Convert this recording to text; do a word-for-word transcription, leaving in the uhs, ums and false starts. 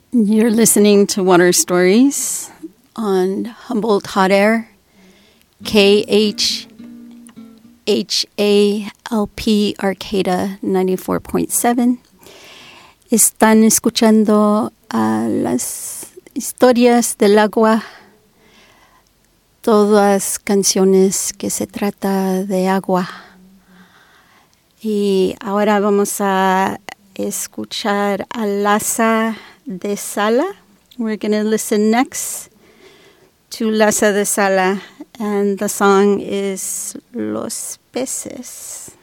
You're listening to Water Stories on Humboldt Hot Air, K H H A L P Arcata ninety-four point seven. Están escuchando a las historias del agua, todas canciones que se trata de agua. Y ahora vamos a escuchar a Laza de Sala. We're going to listen next to Laza de Sala, and the song is Los Peces.